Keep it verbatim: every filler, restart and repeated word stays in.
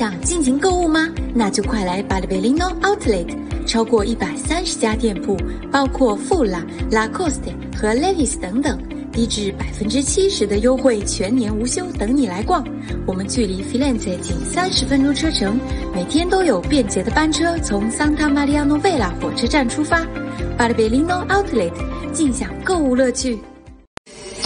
想尽情购物吗？那就快来巴黎贝利诺 Outlet， 超过一百三十家店铺，包括富拉、Lacoste 和 Levi's 等等，低至百分之七十的优惠，全年无休，等你来逛。我们距离 Firenze 仅三十分钟车程，每天都有便捷的班车从 Santa Maria Novella 火车站出发。巴黎贝利诺 Outlet， 尽享购物乐趣。